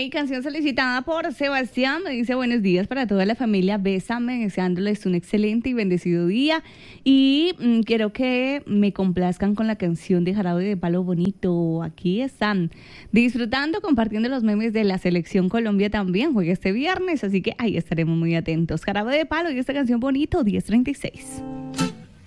canción solicitada por Sebastián. Me dice buenos días para toda la familia. Bésame, deseándoles un excelente y bendecido día. Y quiero que me complazcan con la canción de Jarabe de Palo Bonito. Aquí están disfrutando, compartiendo los memes de la Selección Colombia también. Juega este viernes, así que ahí estaremos muy atentos. Jarabe de Palo y esta canción Bonito, 10:36.